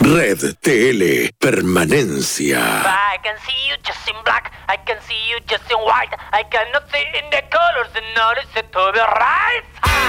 Red TL Permanencia. I can see you just in black, I can see you just in white, I cannot see in the colors and notice it to be right.